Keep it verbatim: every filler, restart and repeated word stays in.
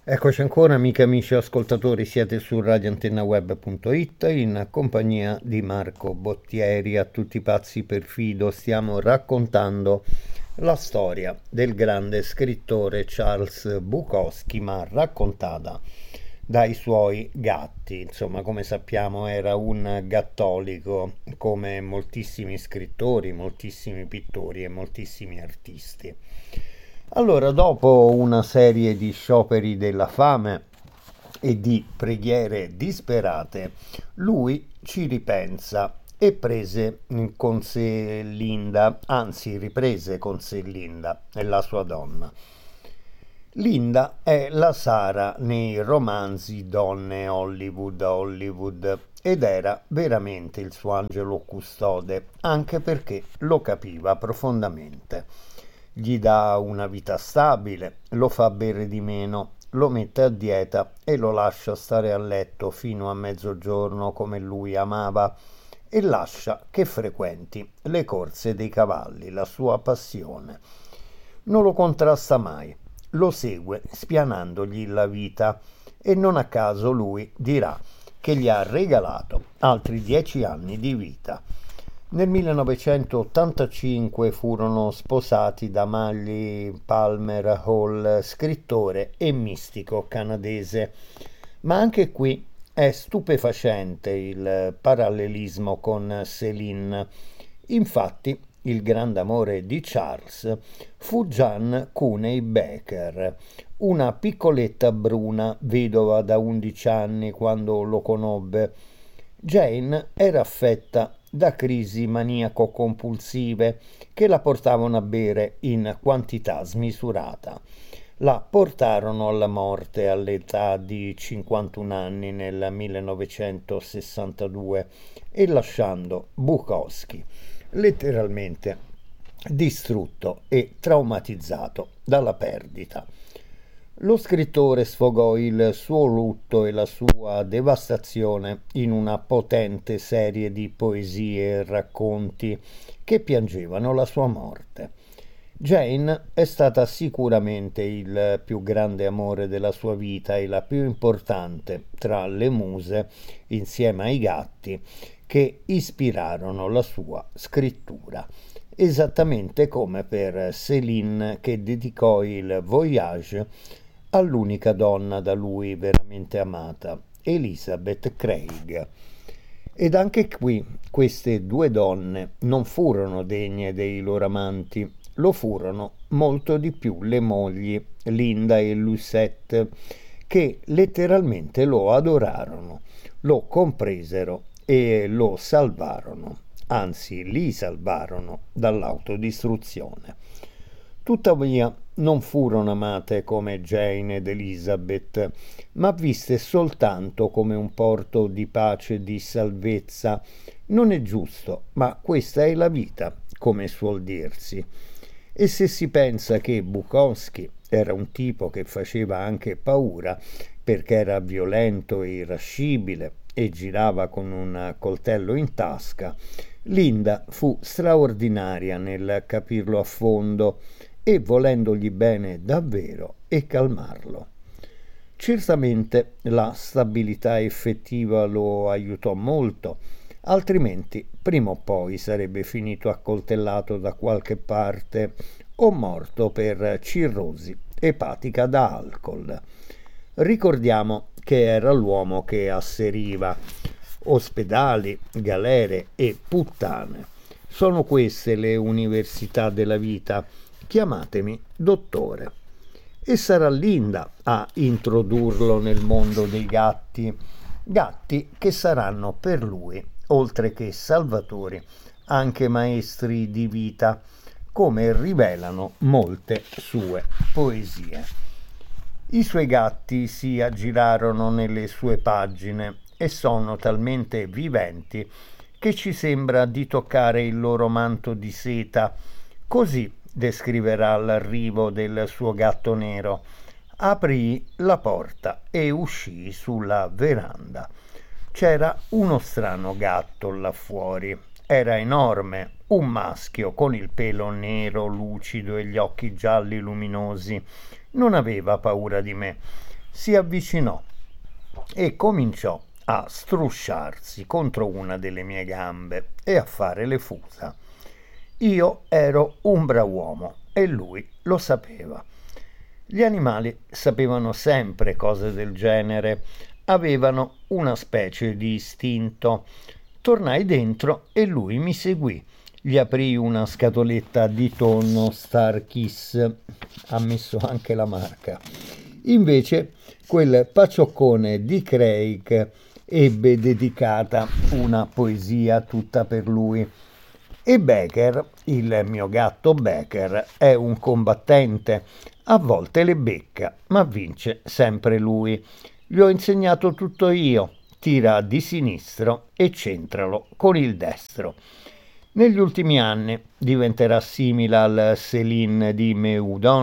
Eccoci ancora, amiche e amici ascoltatori, siete su radio antenna web punto it in compagnia di Marco Bottieri. A tutti i pazzi per fido stiamo raccontando la storia del grande scrittore Charles Bukowski, ma raccontata dai suoi gatti. Insomma, come sappiamo, era un gattolico, come moltissimi scrittori, moltissimi pittori e moltissimi artisti. Allora, dopo una serie di scioperi della fame e di preghiere disperate, lui ci ripensa e prese con sé Linda, anzi riprese con sé Linda, e la sua donna. Linda è la Sara nei romanzi Donne Hollywood Hollywood ed era veramente il suo angelo custode, anche perché lo capiva profondamente. Gli dà una vita stabile, lo fa bere di meno, lo mette a dieta e lo lascia stare a letto fino a mezzogiorno come lui amava e lascia che frequenti le corse dei cavalli, la sua passione. Non lo contrasta mai, lo segue spianandogli la vita e non a caso lui dirà che gli ha regalato altri dieci anni di vita. Nel millenovecentottantacinque furono sposati da Miley Palmer Hall, scrittore e mistico canadese. Ma anche qui è stupefacente il parallelismo con Céline. Infatti, il grande amore di Charles fu Jean Cooney Baker, una piccoletta bruna, vedova da undici anni quando lo conobbe. Jane era affetta da crisi maniaco-compulsive che la portavano a bere in quantità smisurata. La portarono alla morte all'età di cinquantuno anni nel millenovecentosessantadue e lasciando Bukowski letteralmente distrutto e traumatizzato dalla perdita. Lo scrittore sfogò il suo lutto e la sua devastazione in una potente serie di poesie e racconti che piangevano la sua morte. Jane è stata sicuramente il più grande amore della sua vita e la più importante tra le muse, insieme ai gatti, che ispirarono la sua scrittura. Esattamente come per Céline, che dedicò il Voyage all'unica donna da lui veramente amata, Elizabeth Craig. Ed anche qui queste due donne non furono degne dei loro amanti, lo furono molto di più le mogli, Linda e Lucette, che letteralmente lo adorarono, lo compresero e lo salvarono, anzi li salvarono dall'autodistruzione. Tuttavia non furono amate come Jane ed Elizabeth, ma viste soltanto come un porto di pace e di salvezza. Non è giusto, ma questa è la vita, come suol dirsi. E se si pensa che Bukowski era un tipo che faceva anche paura, perché era violento e irascibile e girava con un coltello in tasca, Linda fu straordinaria nel capirlo a fondo e volendogli bene davvero e calmarlo. Certamente la stabilità effettiva lo aiutò molto, altrimenti prima o poi sarebbe finito accoltellato da qualche parte o morto per cirrosi epatica da alcol. Ricordiamo che era l'uomo che asseriva ospedali, galere e puttane. Sono queste le università della vita. Chiamatemi dottore. E sarà Linda a introdurlo nel mondo dei gatti, gatti che saranno per lui, oltre che salvatori, anche maestri di vita, come rivelano molte sue poesie. I suoi gatti si aggirarono nelle sue pagine e sono talmente viventi che ci sembra di toccare il loro manto di seta. Così descriverà l'arrivo del suo gatto nero. Aprì la porta e uscì sulla veranda. C'era uno strano gatto là fuori. Era enorme, un maschio con il pelo nero lucido e gli occhi gialli luminosi. Non aveva paura di me. si avvicinò e cominciò a strusciarsi contro una delle mie gambe e a fare le fusa. Io ero un brav'uomo e lui lo sapeva. Gli animali sapevano sempre cose del genere, avevano una specie di istinto. Tornai dentro e lui mi seguì. Gli aprì una scatoletta di tonno Starkis, ha messo anche la marca. Invece quel pacioccone di Craig ebbe dedicata una poesia tutta per lui. E Becker, il mio gatto Becker, è un combattente. A volte le becca, ma vince sempre lui. Gli ho insegnato tutto io. Tira di sinistro e centralo con il destro. Negli ultimi anni diventerà simile al Céline di Meudon